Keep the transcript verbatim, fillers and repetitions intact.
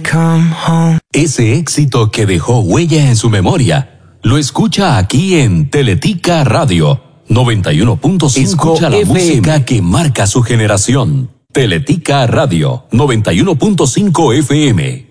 come home. Ese éxito que dejó huella en su memoria, lo escucha aquí en Teletica Radio noventa y uno punto cinco. Escucha la F M. Música que marca su generación. Teletica Radio noventa y uno punto cinco F M.